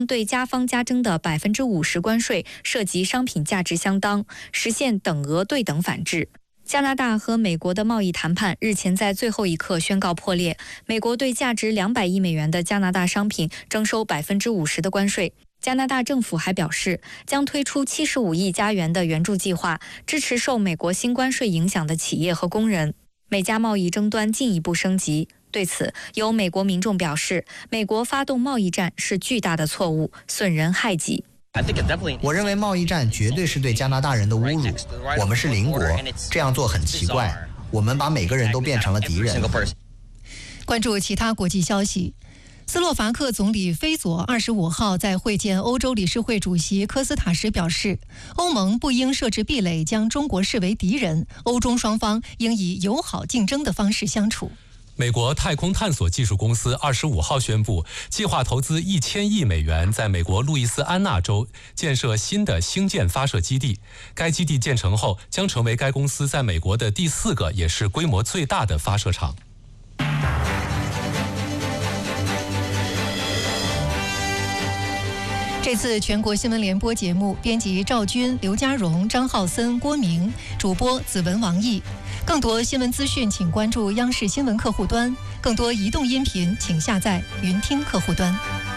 对加方加征的50%关税涉及商品价值相当，实现等额对等反制。加拿大和美国的贸易谈判日前在最后一刻宣告破裂，美国对价值200亿美元的加拿大商品征收50%的关税。加拿大政府还表示，将推出75亿加元的援助计划，支持受美国新关税影响的企业和工人。美加贸易争端进一步升级。对此，有美国民众表示，美国发动贸易战是巨大的错误，损人害己。 我认为贸易战绝对是对加拿大人的侮辱。我们是邻国，这样做很奇怪。我们把每个人都变成了敌人。 关注其他国际消息。斯洛伐克总理菲佐25号在会见欧洲理事会主席科斯塔时表示，欧盟不应设置壁垒，将中国视为敌人，欧中双方应以友好竞争的方式相处。 美国太空探索技术公司25号宣布，计划投资1000亿美元，在美国路易斯安那州建设新的星舰发射基地。该基地建成后，将成为该公司在美国的第4个，也是规模最大的发射场。 这次全国新闻联播节目，编辑赵军、刘家荣、张浩森、郭明，主播子文、王毅。更多新闻资讯，请关注央视新闻客户端；更多移动音频，请下载云听客户端。